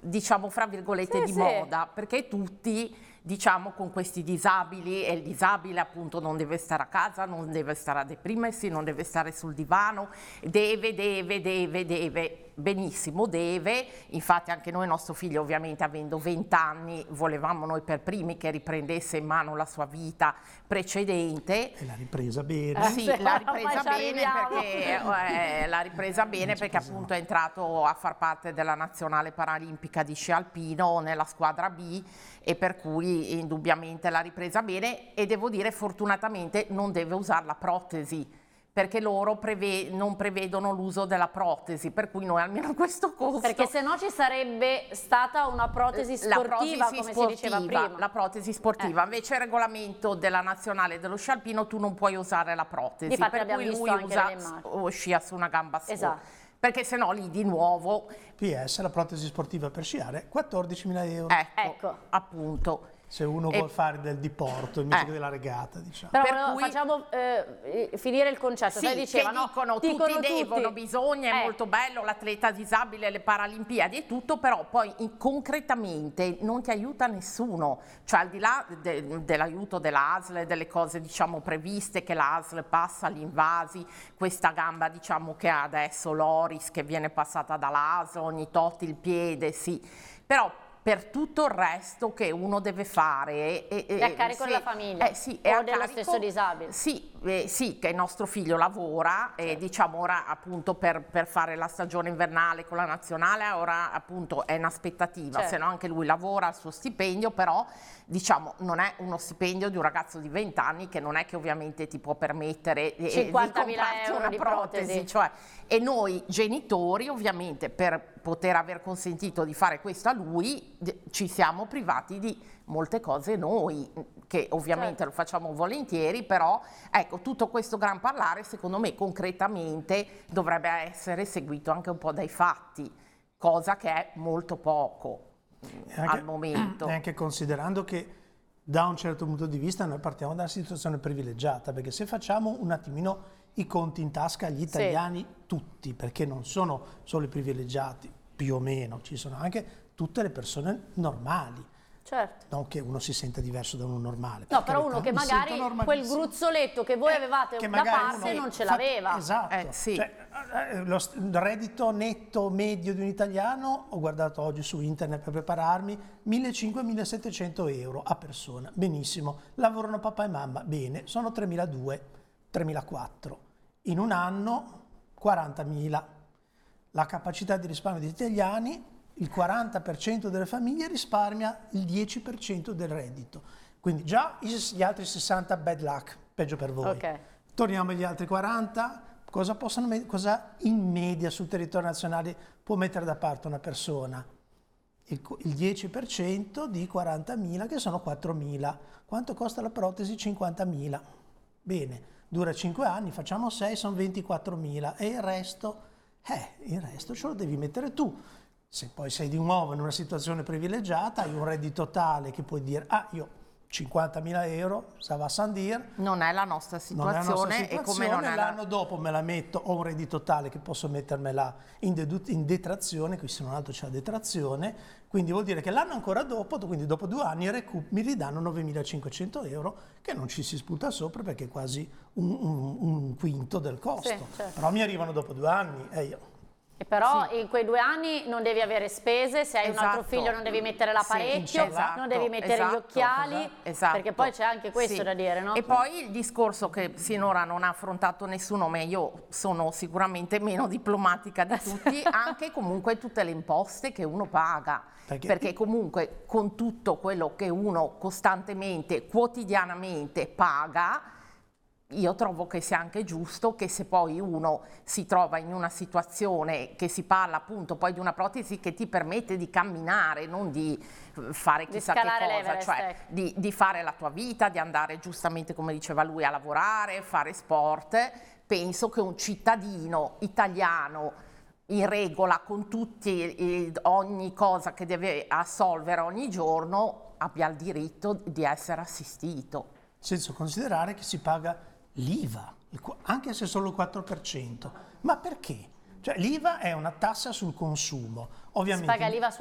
diciamo fra virgolette di moda, perché tutti diciamo con questi disabili, e il disabile appunto non deve stare a casa, non deve stare a deprimersi, non deve stare sul divano, deve, benissimo, deve. Infatti anche noi, nostro figlio ovviamente avendo 20 anni, volevamo noi per primi che riprendesse in mano la sua vita precedente. E l'ha ripresa bene. Sì, l'ha ripresa bene perché appunto è entrato a far parte della nazionale paralimpica di sci alpino nella squadra B, e per cui indubbiamente l'ha ripresa bene, e devo dire fortunatamente non deve usare la protesi, perché loro non prevedono l'uso della protesi, per cui noi almeno questo costo... Perché se no ci sarebbe stata una protesi sportiva, come si diceva prima. La protesi sportiva, invece il regolamento della nazionale dello sci alpino tu non puoi usare la protesi, difatti per cui lui usa scia su una gamba sola. Esatto. Perché se no lì di nuovo... PS, la protesi sportiva per sciare, 14.000 euro. Ecco, appunto. Se uno vuole fare del diporto invece che della regata, diciamo. Però facciamo finire il concetto. Sì, dicevano, tutti devono, bisogna, è molto bello l'atleta disabile, le Paralimpiadi e tutto, però poi concretamente non ti aiuta nessuno. Cioè al di là dell'aiuto della ASL, delle cose diciamo previste, che la ASL passa all'Invasi, questa gamba diciamo che ha adesso l'Oris che viene passata dalla ASL, ogni tot il piede, sì. Però per tutto il resto che uno deve fare è a carico della famiglia o dello stesso disabile. Sì, che il nostro figlio lavora, e diciamo ora appunto per fare la stagione invernale con la nazionale, ora appunto è in aspettativa, se no anche lui lavora al suo stipendio, però diciamo non è uno stipendio di un ragazzo di 20 anni che non è che ovviamente ti può permettere di comprarti una protesi, cioè, e noi genitori ovviamente per poter aver consentito di fare questo a lui ci siamo privati di molte cose noi, che ovviamente lo facciamo volentieri, però ecco, tutto questo gran parlare secondo me concretamente dovrebbe essere seguito anche un po' dai fatti, cosa che è molto poco al momento. E anche considerando che da un certo punto di vista noi partiamo da una situazione privilegiata, perché se facciamo un attimino i conti in tasca agli italiani tutti, perché non sono solo i privilegiati, più o meno, ci sono anche tutte le persone normali. Certo. Non che uno si senta diverso da uno normale. No, però uno che magari quel gruzzoletto che voi avevate da parte non ce l'aveva. Esatto. Sì. Cioè, lo reddito netto medio di un italiano, ho guardato oggi su internet per prepararmi, 1.500-1.700 euro a persona. Benissimo. Lavorano papà e mamma. Bene. Sono 3.200-3.400. In un anno 40.000. La capacità di risparmio degli italiani, il 40% delle famiglie risparmia il 10% del reddito. Quindi già gli altri 60 bad luck, peggio per voi. Torniamo agli altri 40, cosa in media sul territorio nazionale può mettere da parte una persona? Il 10% di 40.000 che sono 4.000. Quanto costa la protesi? 50.000. Bene, dura 5 anni, facciamo 6, sono 24.000 e il resto ce lo devi mettere tu. Se poi sei di nuovo in una situazione privilegiata, hai un reddito tale che puoi dire, io 50.000 euro, ça va sans dire. Non è la nostra situazione, e come non è l'anno dopo me la metto, ho un reddito tale che posso mettermela in detrazione, qui se non altro c'è la detrazione, quindi vuol dire che l'anno ancora dopo, quindi dopo 2 anni, mi ridanno 9.500 euro, che non ci si sputa sopra perché è quasi un quinto del costo. Sì, certo. Però mi arrivano dopo 2 anni e io... E però in quei 2 anni non devi avere spese, se hai un altro figlio non devi mettere l'apparecchio, non devi mettere gli occhiali, perché poi c'è anche questo da dire, no? E poi il discorso che sinora non ha affrontato nessuno, ma io sono sicuramente meno diplomatica di tutti, anche comunque tutte le imposte che uno paga, perché comunque con tutto quello che uno costantemente, quotidianamente paga, io trovo che sia anche giusto che se poi uno si trova in una situazione che si parla appunto poi di una protesi che ti permette di camminare, non di fare chissà che cosa, cioè di fare la tua vita, di andare giustamente come diceva lui a lavorare, fare sport, penso che un cittadino italiano in regola con ogni cosa che deve assolvere ogni giorno abbia il diritto di essere assistito. Senza considerare che si paga l'IVA, anche se solo il 4%. Ma perché? Cioè, l'IVA è una tassa sul consumo. Ovviamente, si paga l'IVA